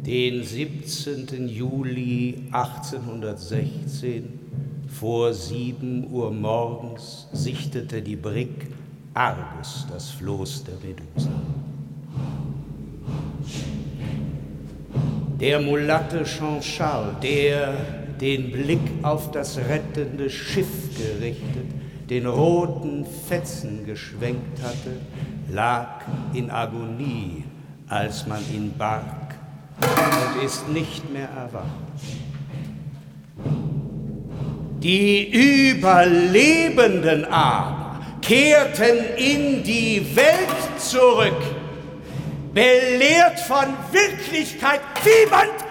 Den 17. Juli 1816 vor 7 Uhr morgens sichtete die Brig Argus das Floß der Medusa. Der Mulatte Jean-Charles, der den Blick auf das rettende Schiff gerichtet, den roten Fetzen geschwenkt hatte, lag in Agonie, als man ihn barg, und ist nicht mehr erwacht. Die Überlebenden aber kehrten in die Welt zurück, belehrt von Wirklichkeit, fiebernd